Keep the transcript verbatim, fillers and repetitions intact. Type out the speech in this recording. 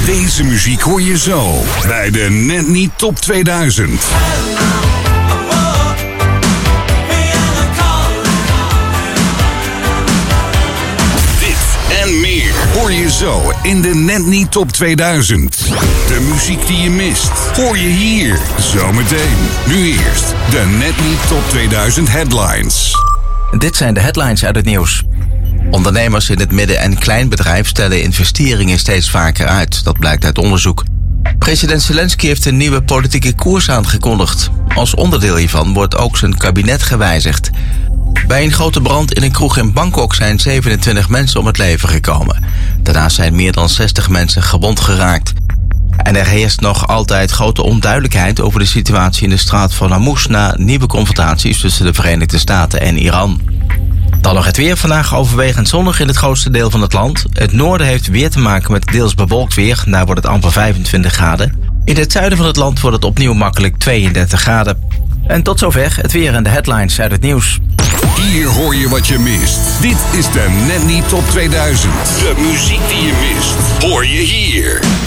Deze muziek hoor je zo bij de Net Niet Top tweeduizend. Dit en meer hoor je zo in de Net Niet Top tweeduizend. De muziek die je mist hoor je hier zometeen. Nu eerst de Net Niet Top tweeduizend headlines. Dit zijn de headlines uit het nieuws. Ondernemers in het midden- en kleinbedrijf stellen investeringen steeds vaker uit. Dat blijkt uit onderzoek. President Zelensky heeft een nieuwe politieke koers aangekondigd. Als onderdeel hiervan wordt ook zijn kabinet gewijzigd. Bij een grote brand in een kroeg in Bangkok zijn zevenentwintig mensen om het leven gekomen. Daarnaast zijn meer dan zestig mensen gewond geraakt. En er heerst nog altijd grote onduidelijkheid over de situatie in de straat van Hormuz na nieuwe confrontaties tussen de Verenigde Staten en Iran. Dan nog het weer. Vandaag overwegend zonnig in het grootste deel van het land. Het noorden heeft weer te maken met deels bewolkt weer. Daar wordt het amper vijfentwintig graden. In het zuiden van het land wordt het opnieuw makkelijk tweeëndertig graden. En tot zover het weer en de headlines uit het nieuws. Hier hoor je wat je mist. Dit is de Net Niet Top tweeduizend. De muziek die je mist hoor je hier.